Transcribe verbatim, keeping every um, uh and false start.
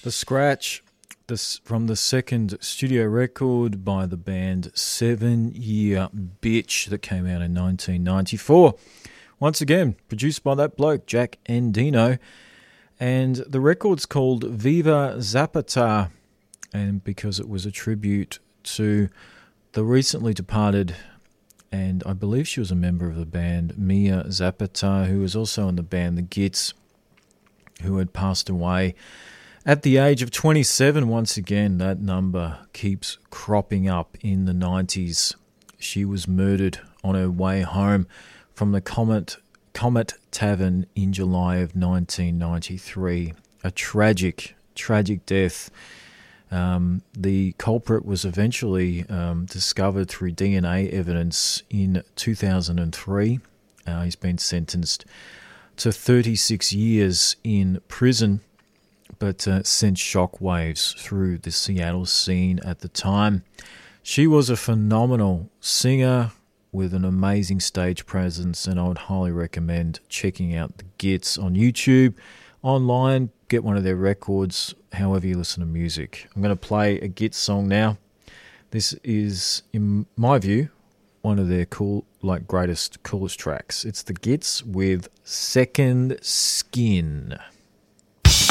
The Scratch, this from the second studio record by the band Seven Year Bitch that came out in nineteen ninety-four. Once again, produced by that bloke, Jack Endino. And the record's called Viva Zapata, and because it was a tribute to the recently departed, and I believe she was a member of the band, Mia Zapata, who was also in the band The Gits, who had passed away at the age of twenty-seven. Once again, that number keeps cropping up in the nineties. She was murdered on her way home from the Comet Comet Tavern in July of nineteen ninety-three. A tragic, tragic death. Um, the culprit was eventually um, discovered through D N A evidence in two thousand three. Uh, he's been sentenced to thirty-six years in prison, but uh, sent shockwaves through the Seattle scene at the time. She was a phenomenal singer with an amazing stage presence, and I would highly recommend checking out the Gits on YouTube, online, get one of their records, however you listen to music. I'm going to play a Gits song now. This is, in my view, one of their cool, like greatest, coolest tracks. It's the Gits with Second Skin.